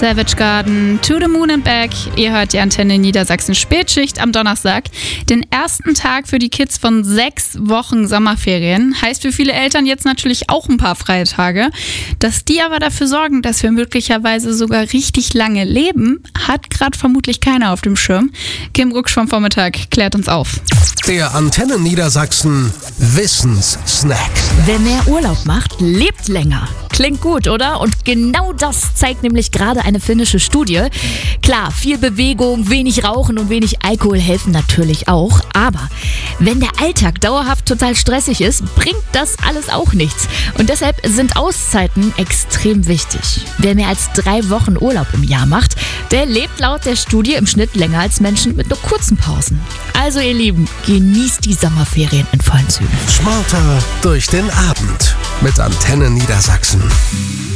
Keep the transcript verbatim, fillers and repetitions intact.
Savage Garden, To the Moon and Back. Ihr hört die Antenne Niedersachsen Spätschicht am Donnerstag. Den ersten Tag für die Kids von sechs Wochen Sommerferien. Heißt für viele Eltern jetzt natürlich auch ein paar freie Tage. Dass die aber dafür sorgen, dass wir möglicherweise sogar richtig lange leben, hat gerade vermutlich keiner auf dem Schirm. Kim Ruksch vom Vormittag klärt uns auf. Der Antenne Niedersachsen Wissenssnack. Wer mehr Urlaub macht, lebt länger. Klingt gut, oder? Und genau das zeigt nämlich gerade eine finnische Studie. Klar, viel Bewegung, wenig Rauchen und wenig Alkohol helfen natürlich auch. Aber wenn der Alltag dauerhaft total stressig ist, bringt das alles auch nichts. Und deshalb sind Auszeiten extrem wichtig. Wer mehr als drei Wochen Urlaub im Jahr macht, der lebt laut der Studie im Schnitt länger als Menschen mit nur kurzen Pausen. Also ihr Lieben, genießt die Sommerferien in vollen Zügen. Smarter durch den Abend mit Antenne Niedersachsen.